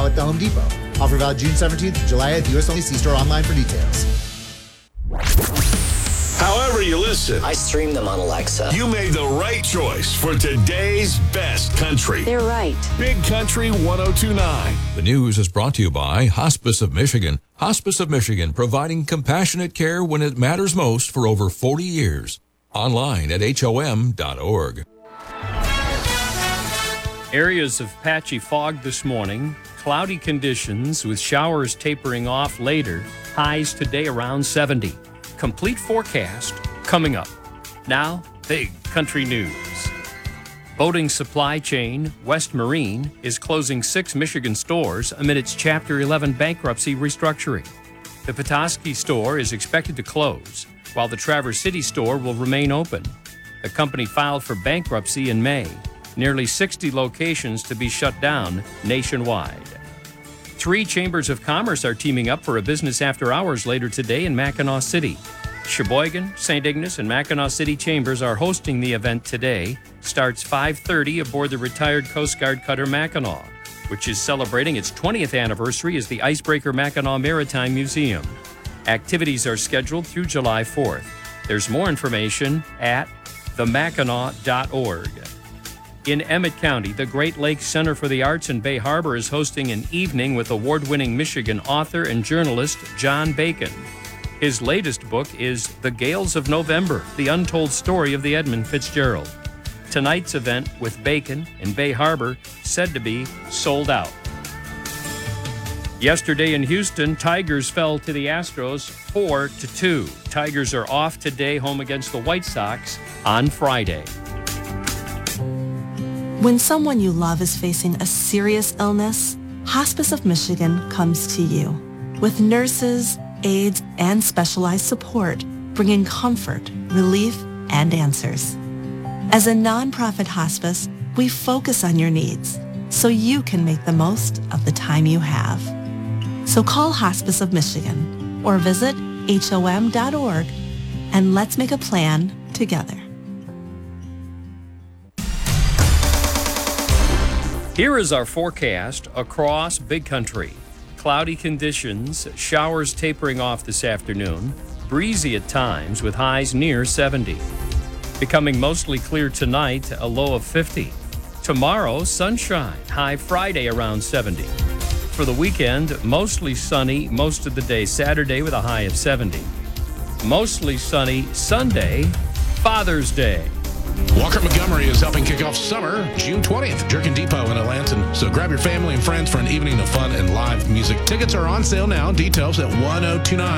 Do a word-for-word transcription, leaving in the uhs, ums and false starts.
now at the Home Depot. Offer valid June seventeenth to July at the U S only. See store online for details. However you listen, I stream them on Alexa. You made the right choice for today's best country. They're right. Big Country one oh two point nine. The news is brought to you by Hospice of Michigan. Hospice of Michigan, providing compassionate care when it matters most for over forty years. Online at H O M dot org. Areas of patchy fog this morning. Cloudy conditions with showers tapering off later. Highs today around seventy. Complete forecast coming up. Now, Big Country News. Boating supply chain West Marine is closing six Michigan stores amid its Chapter eleven bankruptcy restructuring. The Petoskey store is expected to close, while the Traverse City store will remain open. The company filed for bankruptcy in May. Nearly sixty locations to be shut down nationwide. Three chambers of commerce are teaming up for a business after hours later today in Mackinac City. Sheboygan, Saint Ignace, and Mackinac City chambers are hosting the event today. Starts five thirty aboard the retired Coast Guard cutter Mackinac, which is celebrating its twentieth anniversary as the Icebreaker Mackinac Maritime Museum. Activities are scheduled through July fourth. There's more information at the mackinac dot org. In Emmett County, the Great Lakes Center for the Arts in Bay Harbor is hosting an evening with award-winning Michigan author and journalist John Bacon. His latest book is The Gales of November, the untold story of the Edmund Fitzgerald. Tonight's event with Bacon in Bay Harbor said to be sold out. Yesterday in Houston, Tigers fell to the Astros four to two. Tigers are off today, home against the White Sox on Friday. When someone you love is facing a serious illness, Hospice of Michigan comes to you with nurses, aides, and specialized support, bringing comfort, relief, and answers. As a nonprofit hospice, we focus on your needs so you can make the most of the time you have. So call Hospice of Michigan or visit H O M dot org and let's make a plan together. Here is our forecast across Big Country. Cloudy conditions, showers tapering off this afternoon, breezy at times with highs near seventy. Becoming mostly clear tonight, a low of fifty. Tomorrow, sunshine, high Friday around seventy. For the weekend, mostly sunny most of the day Saturday with a high of seventy. Mostly sunny Sunday, Father's Day. Walker Montgomery is helping kick off summer June twentieth, Jerkin Depot in Atlanton. So grab your family and friends for an evening of fun and live music. Tickets are on sale now. Details at one oh two nine.